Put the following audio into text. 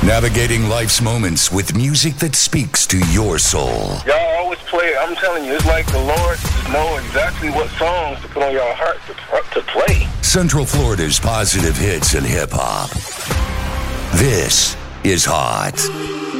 Navigating life's moments with music that speaks to your soul. Y'all always play, I'm telling you, it's like the Lord just know exactly what songs to put on your heart to play. Central Florida's positive hits and hip-hop. This is Hot.